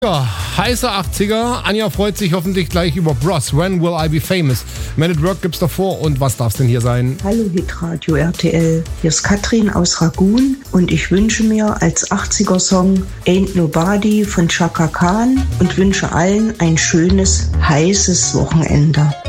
Ja, heiße 80er. Anja freut sich hoffentlich gleich über Bros. When Will I Be Famous? Man at Work gibt's davor. Und was darf's denn hier sein? Hallo Hitradio RTL. Hier ist Katrin aus Ragun und ich wünsche mir als 80er-Song Ain't Nobody von Chaka Khan und wünsche allen ein schönes, heißes Wochenende.